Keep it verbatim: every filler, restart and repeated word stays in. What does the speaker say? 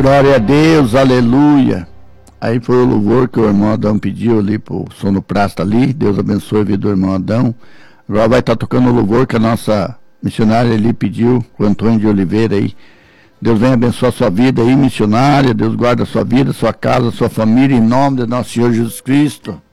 Glória a Deus, aleluia. Aí foi o louvor que o irmão Adão pediu ali pro sonoplasta ali. Deus abençoe a vida do irmão Adão. Agora vai estar tocando o louvor que a nossa missionária ali pediu, o Antônio de Oliveira aí. Deus venha abençoar a sua vida aí, missionária. Deus guarda a sua vida, sua casa, sua família, em nome do nosso Senhor Jesus Cristo.